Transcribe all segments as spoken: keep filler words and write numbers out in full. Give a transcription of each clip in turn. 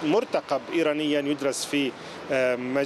مرتقب إيرانيا يدرس في مج...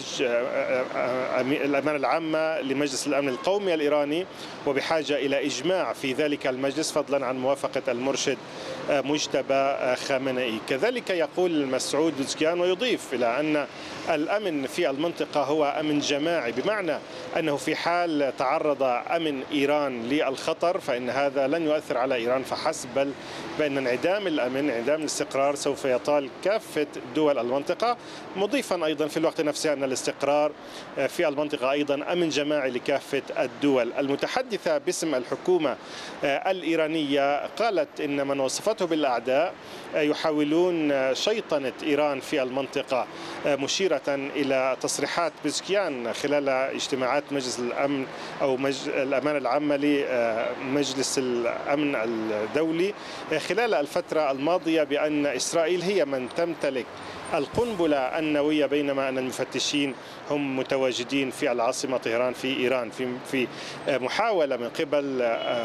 الأمانة العامة لمجلس الأمن القومي الإيراني، وبحاجة إلى إجماع في ذلك المجلس فضلا عن موافقة المرشد مجتبى خامنئي. كذلك يقول مسعود بزكيان ويضيف إلى أن الأمن في المنطقة هو أمن جماعي، بمعنى أنه في حال تعرض أمن إيران للخطر فإن هذا لن يؤثر على إيران فحسب، بل بأن انعدام الأمن انعدام الاستقرار سوف يطال كافة دول المنطقة، مضيفا أيضا في الوقت نفسه أن الاستقرار في المنطقة أيضا أمن جماعي لكافة الدول. المتحدثة باسم الحكومة الإيرانية قالت إن من وصفته بالأعداء يحاولون شيطنة إيران في المنطقة، مشيرة إلى تصريحات بزكيان خلال اجتماعات مجلس الأمن أو مج... الأمانة العامة لمجلس الأمن الدولي خلال الفترة الماضية بأن إسرائيل هي من تمتلك القنبلة النووية، بينما أن المفتشين هم متواجدين في العاصمة طهران في إيران. في في محاولة من قبل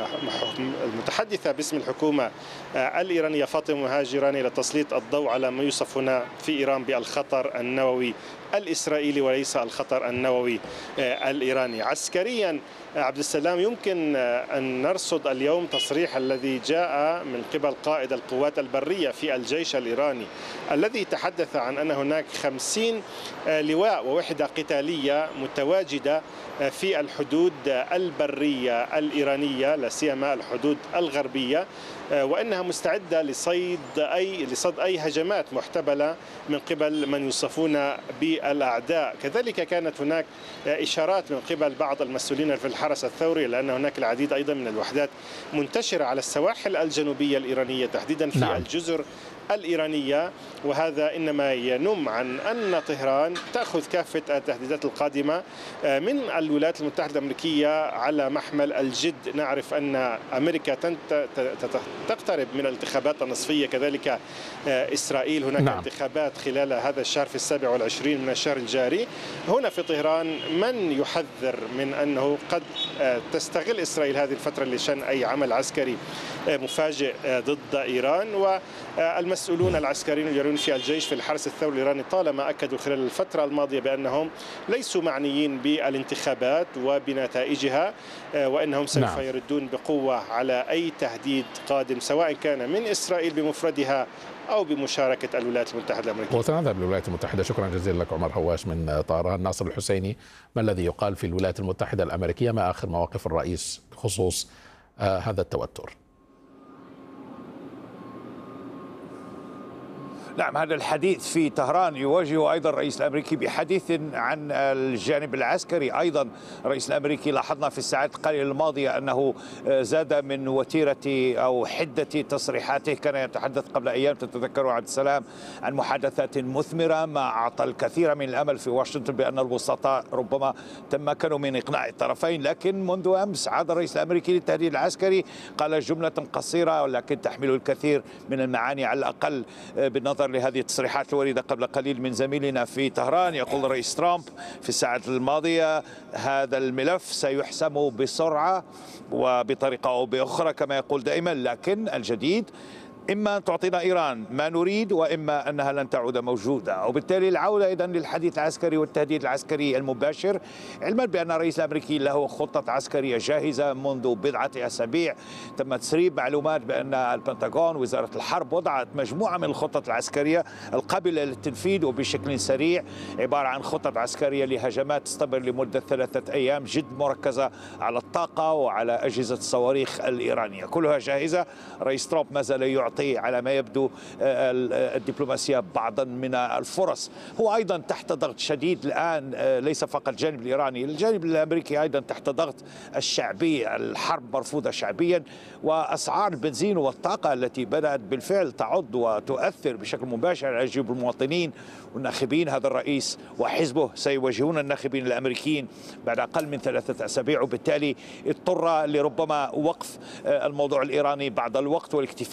المتحدثة باسم الحكومة الإيرانية فاطمة مهاجراني لتسليط الضوء على ما يوصف هنا في إيران بالخطر النووي الإسرائيلي وليس الخطر النووي الإيراني. عسكريا عبد السلام يمكن أن نرصد اليوم تصريح الذي جاء من قبل قائد القوات البرية في الجيش الإيراني الذي تحدث عن أن هناك خمسين لواء ووحدة قتالية متواجدة في الحدود البرية الإيرانية لا سيما الحدود الغربية، وأنها مستعدة لصيد أي لصد أي هجمات محتملة من قبل من يوصفون بالأعداء. كذلك كانت هناك إشارات من قبل بعض المسؤولين في الحرس الثوري لأن هناك العديد أيضا من الوحدات منتشرة على السواحل الجنوبية الإيرانية تحديدا في نعم. الجزر الإيرانية، وهذا إنما ينم عن أن طهران تأخذ كافة التهديدات القادمة من الولايات المتحدة الأمريكية على محمل الجد. نعرف أن أمريكا تقترب من الانتخابات النصفية، كذلك إسرائيل هناك نعم. انتخابات خلال هذا الشهر في السابع والعشرين من الشهر الجاري. هنا في طهران من يحذر من أنه قد تستغل إسرائيل هذه الفترة لشن أي عمل عسكري مفاجئ ضد إيران. والمسؤولون العسكريين اليرون في الجيش في الحرس الثوري الإيراني طالما أكدوا خلال الفترة الماضية بأنهم ليسوا معنيين بالانتخابات وبنتائجها، وأنهم سوف نعم. يردون بقوة على أي تهديد قادم سواء كان من إسرائيل بمفردها أو بمشاركة الولايات المتحدة الأمريكية. وسنذهب للولايات المتحدة. شكرا جزيلا لك عمر هواش من طهران. ناصر الحسيني، ما الذي يقال في الولايات المتحدة الأمريكية؟ ما آخر مواقف الرئيس بخصوص آه هذا التوتر؟ نعم، هذا الحديث في طهران يواجه أيضا الرئيس الأمريكي بحديث عن الجانب العسكري. أيضا الرئيس الأمريكي لاحظنا في الساعات القليلة الماضية أنه زاد من وتيرة أو حدة تصريحاته. كان يتحدث قبل أيام تتذكروا عبد السلام عن محادثات مثمرة ما أعطى الكثير من الأمل في واشنطن بأن الوسطاء ربما تمكنوا من إقناع الطرفين. لكن منذ أمس عاد الرئيس الأمريكي للتهديد العسكري، قال جملة قصيرة ولكن تحمل الكثير من المعاني على الأقل بالنظر لهذه التصريحات الواردة قبل قليل من زميلنا في طهران. يقول الرئيس ترامب في الساعات الماضية هذا الملف سيحسم بسرعة وبطريقة أو بأخرى كما يقول دائما، لكن الجديد إما أن تعطينا إيران ما نريد وإما أنها لن تعود موجودة. وبالتالي العودة إذن للحديث العسكري والتهديد العسكري المباشر، علما بأن الرئيس الأمريكي له خطة عسكرية جاهزة منذ بضعة أسابيع. تم تسريب معلومات بأن البنتاغون وزارة الحرب وضعت مجموعة من الخطط العسكرية القابلة للتنفيذ وبشكل سريع، عبارة عن خطط عسكرية لهجمات تستمر لمدة ثلاثة أيام جد مركزة على الطاقة وعلى أجهزة الصواريخ الإيرانية، كلها جاهزة. رئيس ترامب ما زال يعطي على ما يبدو الدبلوماسية بعضا من الفرص. هو أيضا تحت ضغط شديد الآن، ليس فقط الجانب الإيراني، الجانب الأمريكي أيضا تحت ضغط الشعبي. الحرب مرفوضة شعبيا، وأسعار البنزين والطاقة التي بدأت بالفعل تعض وتؤثر بشكل مباشر على جيوب المواطنين والناخبين. هذا الرئيس وحزبه سيواجهون الناخبين الأمريكيين بعد أقل من ثلاثة أسابيع، وبالتالي اضطر لربما وقف الموضوع الإيراني بعض الوقت والاكتفاء بهذه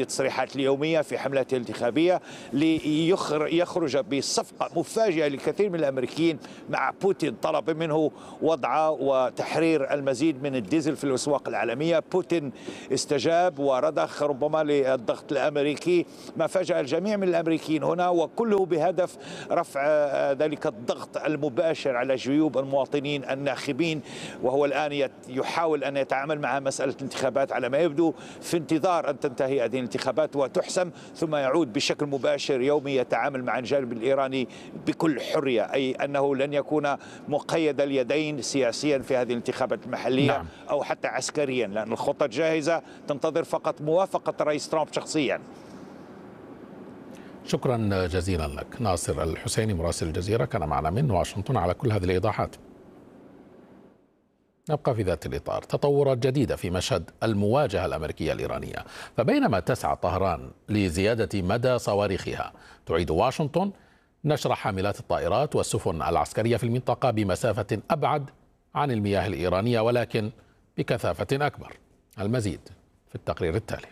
التصريحات اليومية في حملته الانتخابية ليخرج بصفقة مفاجئة لكثير من الأمريكيين مع بوتين، طلب منه وضع وتحرير المزيد من الديزل في الأسواق العالمية. بوتين استجاب ورضخ ربما للضغط الأمريكي، ما فاجأ الجميع من الأمريكيين هنا، وكله بهدف رفع ذلك الضغط المباشر على جيوب المواطنين الناخبين. وهو الآن يحاول أن يتعامل مع مسألة الانتخابات على ما يبدو في انتظار أن تنتهي هذه الانتخابات وتحسم، ثم يعود بشكل مباشر يومي يتعامل مع الجانب الإيراني بكل حرية، أي أنه لن يكون مقيد اليدين سياسيا في هذه الانتخابات المحلية. نعم. أو حتى عسكريا، لأن الخطة جاهزة تنتظر فقط موافقة الرئيس ترامب شخصيا. شكرا جزيلا لك ناصر الحسيني مراسل الجزيرة، كان معنا من واشنطن على كل هذه الإيضاحات. نبقى في ذات الإطار. تطورات جديدة في مشهد المواجهة الأمريكية الإيرانية، فبينما تسعى طهران لزيادة مدى صواريخها، تعيد واشنطن نشر حاملات الطائرات والسفن العسكرية في المنطقة بمسافة أبعد عن المياه الإيرانية ولكن بكثافة أكبر. المزيد في التقرير التالي.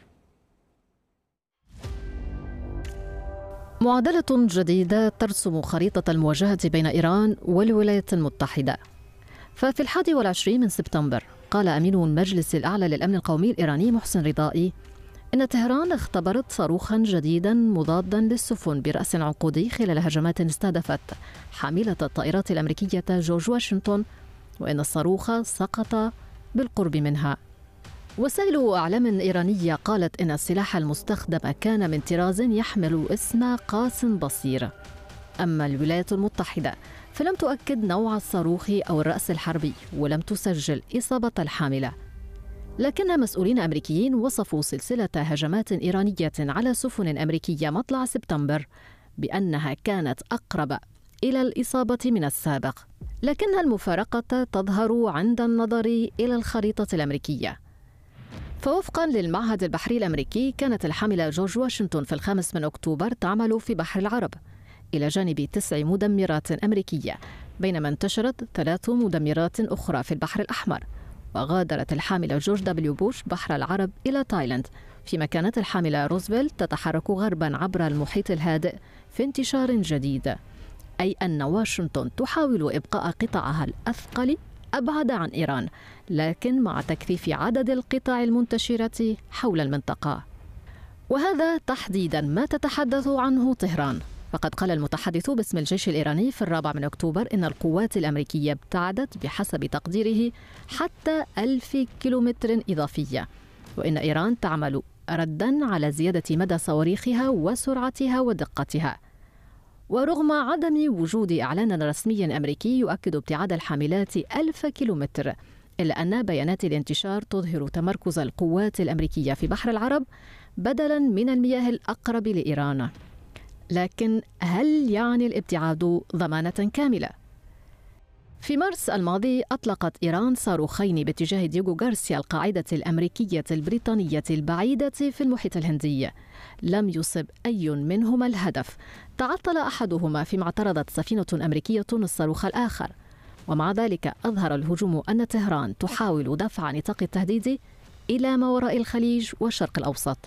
معادلة جديدة ترسم خريطة المواجهة بين إيران والولايات المتحدة. ففي الحادي والعشرين من سبتمبر قال أمين المجلس الأعلى للأمن القومي الإيراني محسن رضائي إن طهران اختبرت صاروخا جديدا مضادا للسفن برأس عنقودي خلال هجمات استهدفت حاملة الطائرات الأمريكية جورج واشنطن، وإن الصاروخ سقط بالقرب منها. وسائل أعلام إيرانية قالت إن السلاح المستخدم كان من طراز يحمل اسم قاس بصير. أما الولايات المتحدة فلم تؤكد نوع الصاروخ أو الرأس الحربي ولم تسجل إصابة الحاملة، لكن مسؤولين أمريكيين وصفوا سلسلة هجمات إيرانية على سفن أمريكية مطلع سبتمبر بأنها كانت أقرب إلى الإصابة من السابق، لكن المفارقة تظهر عند النظر إلى الخريطة الأمريكية. فوفقا للمعهد البحري الأمريكي كانت الحاملة جورج واشنطن في الخامس من أكتوبر تعمل في بحر العرب إلى جانب تسع مدمرات أمريكية، بينما انتشرت ثلاث مدمرات أخرى في البحر الأحمر. وغادرت الحاملة جورج دبليو بوش بحر العرب إلى تايلاند، فيما كانت الحاملة روزفلت تتحرك غربا عبر المحيط الهادئ في انتشار جديد، أي أن واشنطن تحاول إبقاء قطاعها الأثقل أبعد عن إيران، لكن مع تكثيف عدد القطع المنتشرة حول المنطقة. وهذا تحديدا ما تتحدث عنه طهران، فقد قال المتحدث باسم الجيش الإيراني في الرابع من أكتوبر إن القوات الأمريكية ابتعدت بحسب تقديره حتى ألف كيلومتر إضافية، وإن إيران تعمل ردا على زيادة مدى صواريخها وسرعتها ودقتها. ورغم عدم وجود إعلان رسمي أمريكي يؤكد ابتعاد الحاملات ألف كيلومتر، إلا أن بيانات الانتشار تظهر تمركز القوات الأمريكية في بحر العرب بدلا من المياه الأقرب لإيران. لكن هل يعني الابتعاد ضمانة كاملة؟ في مارس الماضي أطلقت إيران صاروخين باتجاه دييغو غارسيا القاعدة الأمريكية البريطانية البعيدة في المحيط الهندي. لم يصب أي منهما الهدف، تعطل أحدهما فيما اعترضت سفينة أمريكية الصاروخ الآخر. ومع ذلك أظهر الهجوم أن طهران تحاول دفع نطاق التهديد إلى ما وراء الخليج والشرق الأوسط.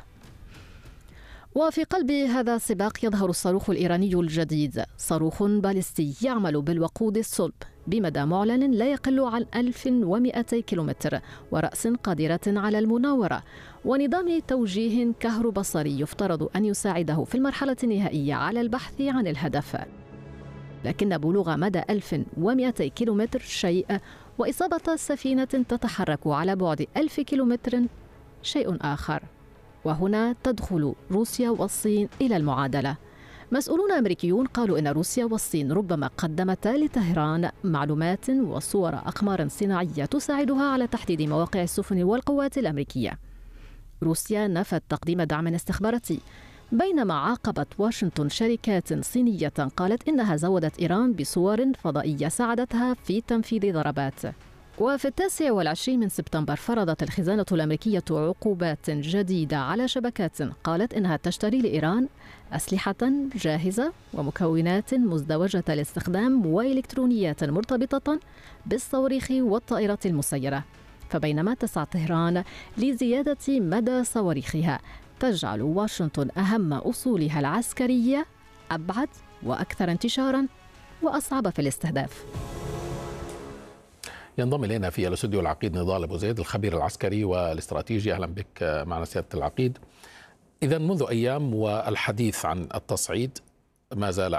وفي قلب هذا السباق يظهر الصاروخ الإيراني الجديد، صاروخ باليستي يعمل بالوقود الصلب بمدى معلن لا يقل عن ألف ومئتي كيلومتر، ورأس قادرة على المناورة، ونظام توجيه كهروبصري يفترض أن يساعده في المرحلة النهائية على البحث عن الهدف. لكن بلوغ مدى ألف ومئتي كيلومتر شيء، وإصابة سفينة تتحرك على بعد ألف كيلومتر شيء آخر. وهنا تدخل روسيا والصين إلى المعادلة. مسؤولون أمريكيون قالوا إن روسيا والصين ربما قدمتا لطهران معلومات وصور أقمار صناعية تساعدها على تحديد مواقع السفن والقوات الأمريكية. روسيا نفت تقديم دعم استخباراتي، بينما عاقبت واشنطن شركات صينية قالت إنها زودت إيران بصور فضائية ساعدتها في تنفيذ ضربات. وفي التاسع والعشرين من سبتمبر فرضت الخزانة الأمريكية عقوبات جديدة على شبكات قالت إنها تشتري لإيران أسلحة جاهزة ومكونات مزدوجة الاستخدام وإلكترونيات مرتبطة بالصواريخ والطائرات المسيرة. فبينما تسعى طهران لزيادة مدى صواريخها، تجعل واشنطن أهم أصولها العسكرية أبعد وأكثر انتشارا وأصعب في الاستهداف. ينضم إلينا في الاستوديو العقيد نضال أبو زيد الخبير العسكري والاستراتيجي. أهلا بك معنا سيادة العقيد. إذا منذ أيام والحديث عن التصعيد ما زال